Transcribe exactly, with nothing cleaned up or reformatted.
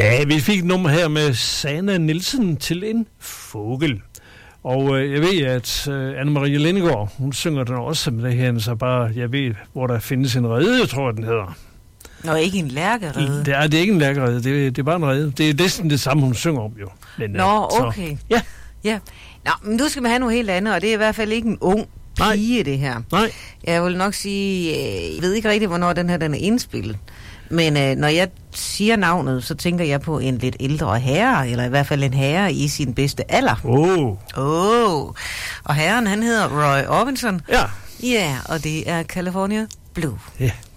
Ja, vi fik et nummer her med Sanna Nielsen til en fugl. Og øh, jeg ved, at øh, Anne-Marie Lindegaard, hun synger den også med det her, så bare, jeg ved, hvor der findes en rede, jeg tror, den hedder. Nå, ikke en lærkerede. Det er, det er ikke en lærkerede, det, det er bare en rede. Det er næsten det samme, hun synger om jo. Men, Nå, øh, okay. Så, ja. Ja. Nå, men nu skal vi have noget helt andet, og det er i hvert fald ikke en ung pige, Nej. det her. Nej. Jeg vil nok sige, øh, jeg ved ikke rigtig, hvornår den her den er indspillet. Men øh, når jeg siger navnet, så tænker jeg på en lidt ældre herre, eller i hvert fald en herre i sin bedste alder. Åh. Oh. Oh. Og herren, han hedder Roy Orbison. Ja. Ja, og det er California Blue. Ja.